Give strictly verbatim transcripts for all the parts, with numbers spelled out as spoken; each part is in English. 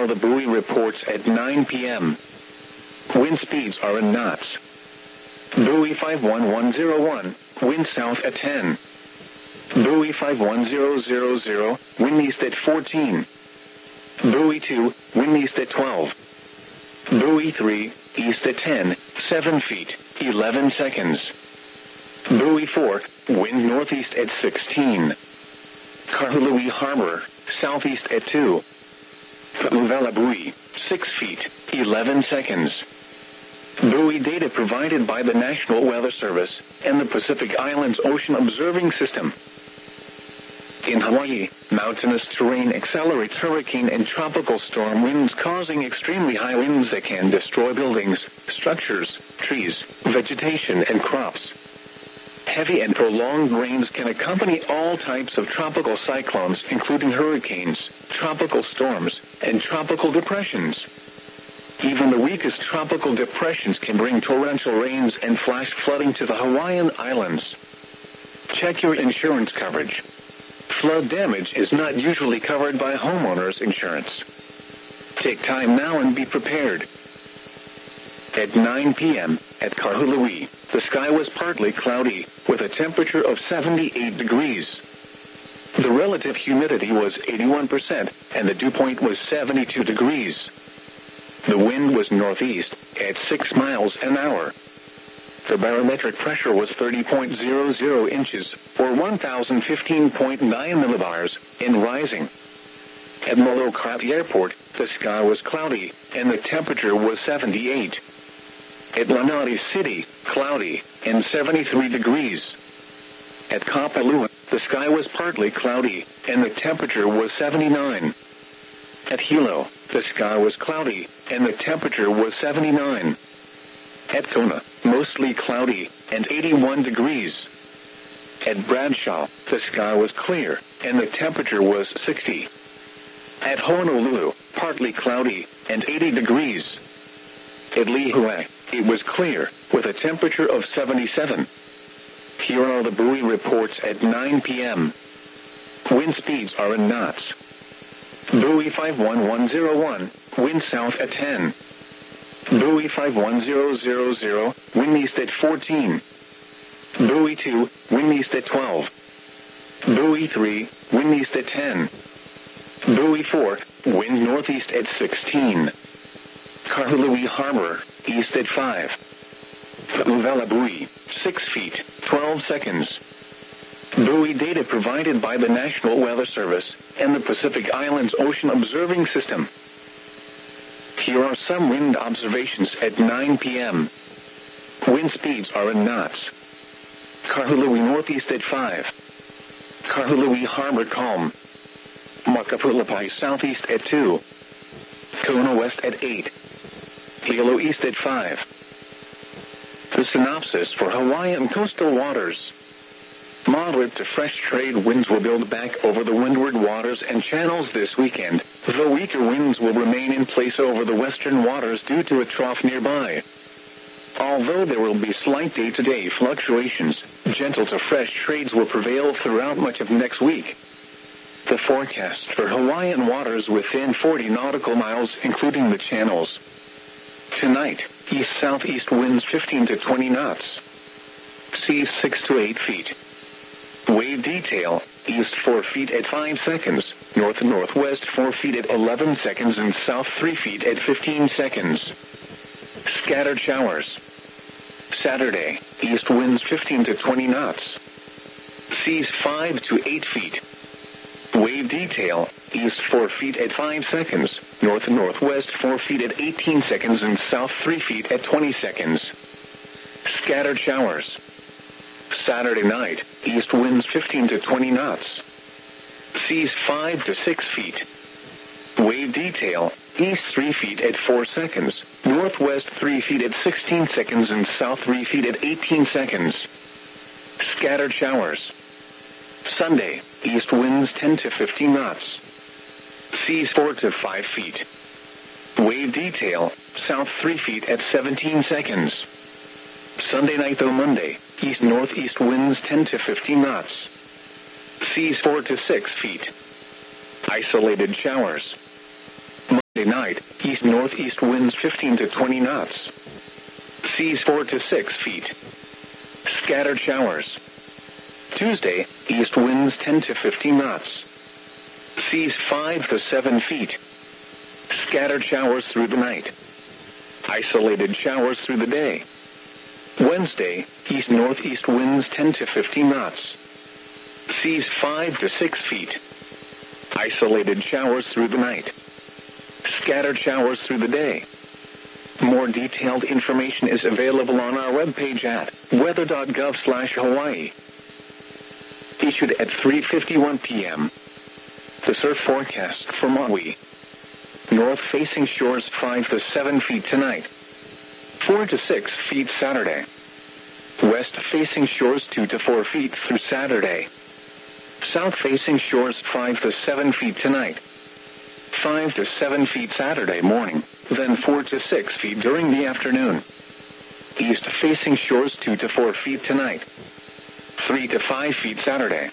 the buoy reports at nine p m Wind speeds are in knots. Buoy five one one zero one, wind south at ten. Buoy five one zero zero zero, wind east at fourteen. Buoy two, wind east at twelve. Buoy three, east at ten, seven feet, eleven seconds. Buoy four, wind northeast at sixteen. Kahului Harbor, southeast at two. Pa'uvela buoy, six feet, eleven seconds. Buoy data provided by the National Weather Service and the Pacific Islands Ocean Observing System. In Hawaii, mountainous terrain accelerates hurricane and tropical storm winds, causing extremely high winds that can destroy buildings, structures, trees, vegetation, and crops. Heavy and prolonged rains can accompany all types of tropical cyclones, including hurricanes, tropical storms, and tropical depressions. Even the weakest tropical depressions can bring torrential rains and flash flooding to the Hawaiian Islands. Check your insurance coverage. Flood damage is not usually covered by homeowners insurance. Take time now and be prepared. At nine p m at Kahului, the sky was partly cloudy, with a temperature of seventy-eight degrees. The relative humidity was eighty-one percent, and the dew point was seventy-two degrees. The wind was northeast, at six miles an hour. The barometric pressure was thirty point zero zero inches, or one thousand fifteen point nine millibars, and rising. At Molokai Airport, the sky was cloudy, and the temperature was seventy-eight. At Lanai City, cloudy, and seventy-three degrees. At Kapalua, the sky was partly cloudy, and the temperature was seventy-nine. At Hilo, the sky was cloudy, and the temperature was seventy-nine. At Kona, mostly cloudy, and eighty-one degrees. At Bradshaw, the sky was clear, and the temperature was sixty. At Honolulu, partly cloudy, and eighty degrees. At Lihue, it was clear, with a temperature of seventy-seven. Here are the buoy reports at nine p m Wind speeds are in knots. Buoy five one one zero one, wind south at ten. Buoy five one zero zero zero, wind east at fourteen. Buoy two, wind east at twelve. Buoy three, wind east at ten. Buoy four, wind northeast at sixteen. Kahului Harbor, east at five. Pa'uvela buoy, six feet, twelve seconds. Buoy data provided by the National Weather Service and the Pacific Islands Ocean Observing System. Here are some wind observations at nine p m Wind speeds are in knots. Kahului northeast at five. Kahului Harbor calm. Makapulapai southeast at two. Kona west at eight. Hilo east at five. The synopsis for Hawaiian coastal waters. Moderate to fresh trade winds will build back over the windward waters and channels this weekend, though weaker winds will remain in place over the western waters due to a trough nearby. Although there will be slight day-to-day fluctuations, gentle to fresh trades will prevail throughout much of next week. The forecast for Hawaiian waters within forty nautical miles, including the channels. Tonight, east-southeast winds fifteen to twenty knots. Seas six to eight feet. Wave detail, east four feet at five seconds, north-northwest four feet at eleven seconds, and south three feet at fifteen seconds. Scattered showers. Saturday, east winds fifteen to twenty knots. Seas five to eight feet. Wave detail, east four feet at five seconds, north-northwest four feet at eighteen seconds, and south three feet at twenty seconds. Scattered showers. Saturday night, east winds fifteen to twenty knots. Seas five to six feet. Wave detail, east three feet at four seconds, northwest three feet at sixteen seconds, and south three feet at eighteen seconds. Scattered showers. Sunday, east winds ten to fifteen knots. Seas four to five feet. Wave detail, south three feet at seventeen seconds. Sunday night through Monday, east-northeast winds ten to fifteen knots. Seas four to six feet. Isolated showers. Monday night, east-northeast winds fifteen to twenty knots. Seas four to six feet. Scattered showers. Tuesday, east winds ten to fifteen knots. Seas five to seven feet. Scattered showers through the night. Isolated showers through the day. Wednesday, east-northeast winds ten to fifteen knots. Seas five to six feet. Isolated showers through the night. Scattered showers through the day. More detailed information is available on our webpage at weather dot gov slash Hawaii. Issued at three fifty-one p.m. The surf forecast for Maui. North-facing shores five to seven feet tonight. four to six feet Saturday. West-facing shores two to four feet through Saturday. South-facing shores five to seven feet tonight. five to seven feet Saturday morning, then four to six feet during the afternoon. East-facing shores two to four feet tonight. three to five feet Saturday.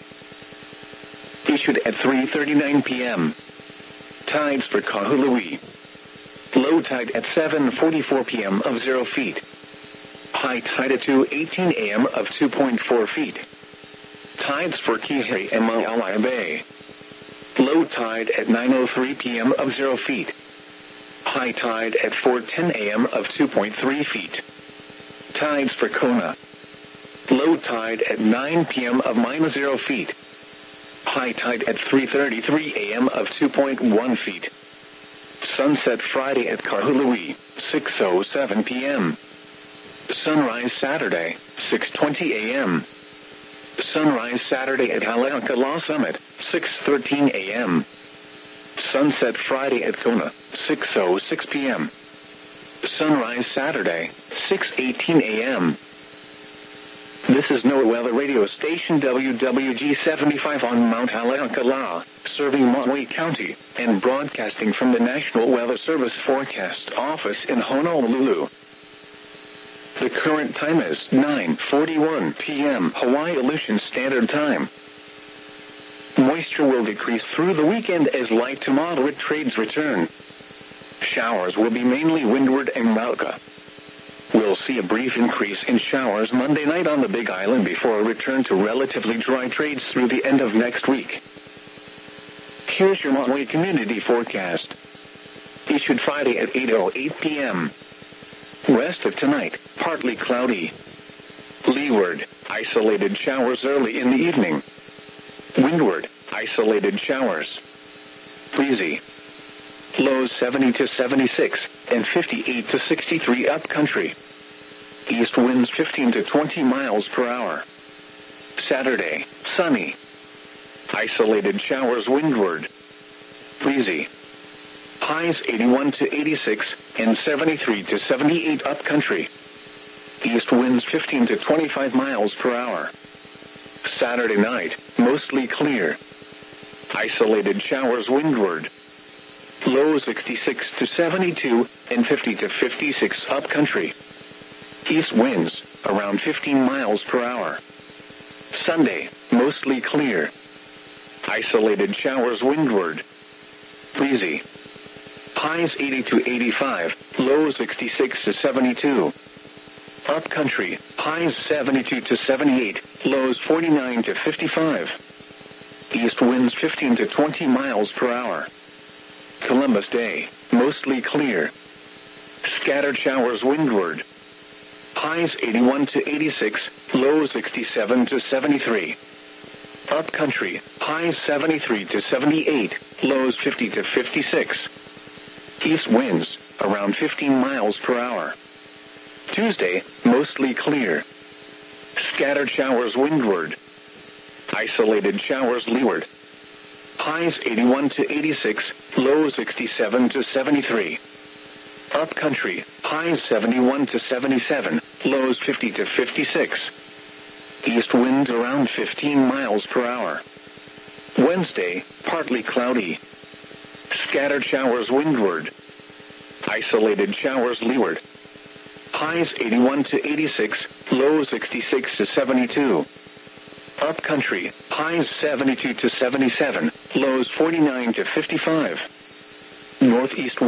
Issued at three thirty-nine p.m. Tides for Kahului. Low tide at seven forty-four p.m. of zero feet. High tide at two eighteen a.m. of two point four feet. Tides for Kihei and Maui Bay. Low tide at nine oh three p.m. of zero feet. High tide at four ten a.m. of two point three feet. Tides for Kona. Low tide at nine p.m. of minus zero feet. High tide at three thirty-three a.m. of two point one feet. Sunset Friday at Kahului, six oh seven p.m. Sunrise Saturday, six twenty a.m. Sunrise Saturday at Haleakala Summit, six thirteen a.m. Sunset Friday at Kona, six oh six p.m. Sunrise Saturday, six eighteen a.m. This is NOAA Weather Radio Station W W G seventy-five on Mount Haleakala, serving Maui County, and broadcasting from the National Weather Service Forecast Office in Honolulu. The current time is nine forty-one p.m. Hawaii Aleutian Standard Time. Moisture will decrease through the weekend as light to moderate trades return. Showers will be mainly windward and Mauka. We'll see a brief increase in showers Monday night on the Big Island before a return to relatively dry trades through the end of next week. Here's your Maui Community Forecast. Issued Friday at eight oh eight p.m. Rest of tonight, partly cloudy. Leeward, isolated showers early in the evening. Windward, isolated showers. Breezy. Lows seventy to seventy-six, and fifty-eight to sixty-three upcountry. East winds fifteen to twenty miles per hour. Saturday, sunny. Isolated showers windward. Breezy. Highs eighty-one to eighty-six, and seventy-three to seventy-eight upcountry. East winds fifteen to twenty-five miles per hour. Saturday night, mostly clear. Isolated showers windward. Low sixty-six to seventy-two, and fifty to fifty-six upcountry. East winds, around fifteen miles per hour. Sunday, mostly clear. Isolated showers windward. Breezy. Highs eighty to eighty-five, low sixty-six to seventy-two. Upcountry, highs seventy-two to seventy-eight, lows forty-nine to fifty-five. East winds fifteen to twenty miles per hour. Columbus Day, mostly clear. Scattered showers windward. Highs eighty-one to eighty-six, lows sixty-seven to seventy-three. Upcountry, highs seventy-three to seventy-eight, lows fifty to fifty-six. East winds, around fifteen miles per hour. Tuesday, mostly clear. Scattered showers windward. Isolated showers leeward. Highs eighty-one to eighty-six, lows sixty-seven to seventy-three. Upcountry, highs seventy-one to seventy-seven, lows fifty to fifty-six. East winds around fifteen miles per hour. Wednesday, partly cloudy. Scattered showers windward. Isolated showers leeward. Highs eighty-one to eighty-six, lows sixty-six to seventy-two. Upcountry, highs seventy-two to seventy-seven, lows forty-nine to fifty-five. Northeast